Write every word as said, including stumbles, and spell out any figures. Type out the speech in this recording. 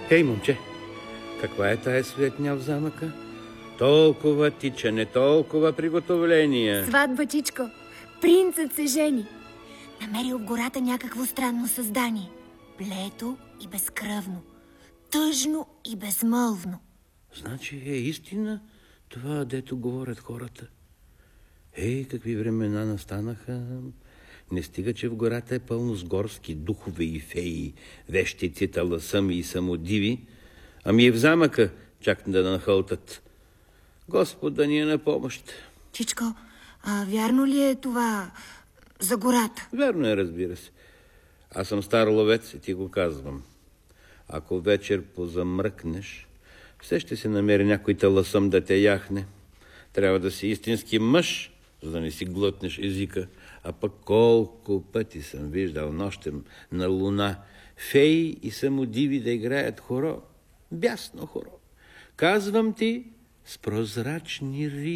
Ей, момче, каква е тая светня в замъка? Толкова тичане, толкова приготовления. Сватба, чичко. Принцът се жени. Намерил в гората някакво странно създание. Бледо и безкръвно. Тъжно и безмълвно. Значи е истина това, дето говорят хората. Ей, какви времена настанаха. Не стига, че в гората е пълно с горски духове и феи, вещици, таласъми и самодиви, ами и в замъка чак да нахълтат. Господ да ни е на помощ. Чичко, а вярно ли е това за гората? Верно е, разбира се. Аз съм стар ловец и ти го казвам. Ако вечер позамръкнеш, все ще се намери някой таласъм да те яхне. Трябва да си истински мъж, за да не си глътнеш езика. А пък колко пъти съм виждал нощем на луна феи и самодиви да играят хоро. Бясно хоро. Казвам ти, с прозрачни ри.